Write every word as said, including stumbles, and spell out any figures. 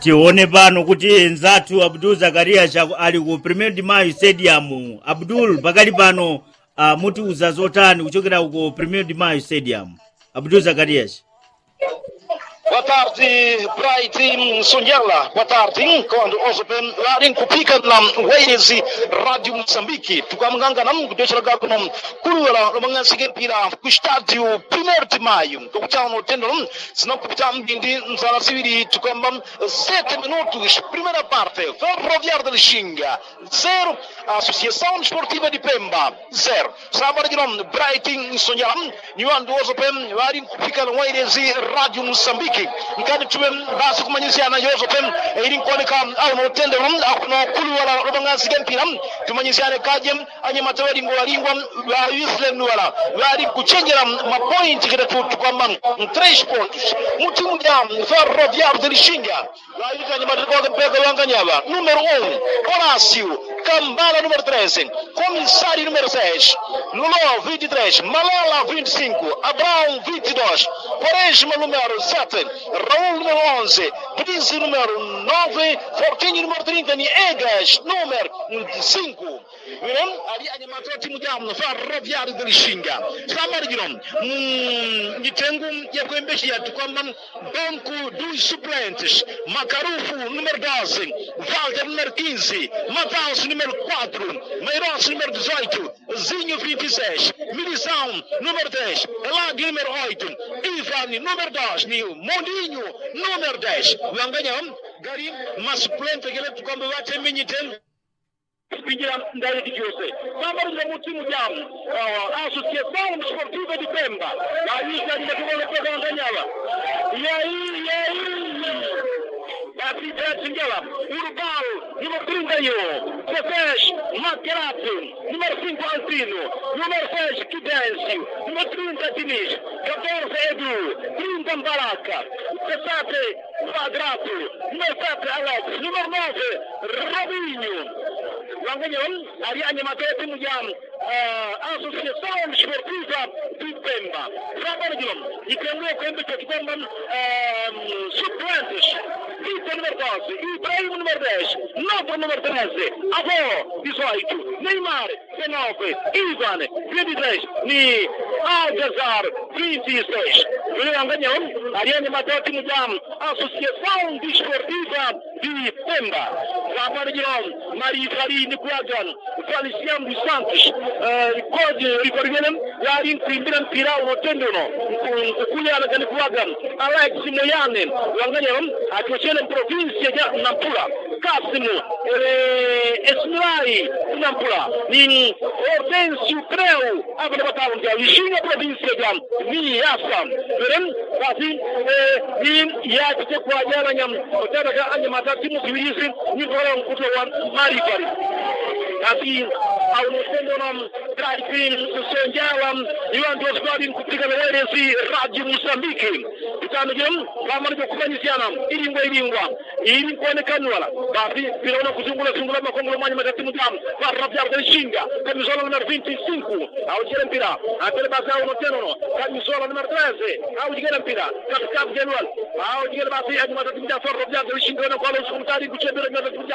tione pano kuti nzathu Abdul Zakaria ali ku Premier de Mayo Stadium. Abdul, pakali pano uh, mutiuza zotani kuchokera ku Premier de Mayo Stadium? Abdul Zakaria. Boa tarde, Bright Sonhela. Boa tarde, quando os bem lá em Cupica na Waze Rádio Moçambique. Tukamganga nam kudesha gago nam kulula lomanga sigepira ku estádio Primeiro de Maio. Tukutano tendo nam senão kupita mbindi nzala sibiri tukamba sete minutos. Primeira parte, Ferroviário de Lixinga zero, Associação Desportiva de Pemba zero. Sábado de nam Bright Sonhela. Niwando os bem lá em Cupica na Waze Rádio Moçambique. Ngani tuwe basi kumanyisia na yozo pem ili kuoneka au no tende no kulu wala robanga sigempira tumanyisia ne kajem anye matawadi ngola lingwa wa Islam wala wali kuchenjera ma point kita tu kwamba three points mutimu ya Ferroviário de Lixinga la ilika ni matoko mpeka wanganyaba número um Horácio Kambala número treze Comissário número seis Lolo vinte e três Malala vinte e cinco Abraão vinte e dois Quaresma número sete Raul número onze Prince número nove Fortinho número trinta Niegas número cinco Viram? Ali animator timu jamu Ferroviário de Lixinga Samar girom Nitengu ya kuembeshi ya tukwamba banco dos suplentes Macarufu número doze Walter número quinze Mavanço número quatro Meiroz número dezoito Zinho vinte e seis Milição número dez Elag número oito Ivan número dois Mondinho número dez Wanganya Gari masuplente gele tukwamba wate minyitengu Pingira ndani kijose. Kama ndio mtimu jamu, Associação Desportiva de Pemba. Aí já ainda tunaona kwa nganyala. Yai yai. Basi tengela. Urbal número trinta e um. Cefes Macarato número cinco Altino. Número seis Kidencio. Número trinta Diniz. quatorze Edu. trinta Baraka. dezessete Quadrato. Número sete Alex. Número nove Robinho. Wanganyon, ali animator timu ya Associação Desportiva de Pemba. Trabalham, e quando quando que kwamba suplentes, Vitor número doze, Ibrahim número dez, Novo número treze, Avô dezoito, Neymar dezenove, Ivan vinte e três, ni Algazar vinte e seis. Wanganyon, ali animator timu ya Associação Desportiva de Pemba. Trabalham, Maria Farini Kuagan, Feliciano dos Santos, Code Ricordianem, Larin Primbiran Pirau no Tendono, Kuliana Kuagan, Alex Moyane, Wanganyon, Atosena província de Nampula, Cássimo, Esmilai, Nampula, Nin Hortêncio Creu, Abrebatão de Lixinga, província de Niassa, Verem, assim, Nin Yate Kuagan, Otera Animata Timus Wilson, Nicolau Kutawan, Maripari. Assim, ao Tendono, Traipin, Sonjalam, Iwan dos Godin, Kutika Veresi, Rádio Moçambique. Então, vamos ver como iniciamos. Iringwa, Iringwa, Iringwa, Canuala. Basi, Pirona Kuzungula, Sungula, Makongo, Mani, Matatimudam, Ferroviário de Lixinga, camisola número vinte e cinco, ao Gerempira, a Telebasão no Tenono, camisola número treze, ao Gerempira, Cascavo Genual, ao Gerempira, a Matatimudam, Ferroviário de Lixinga, no qual os comentários que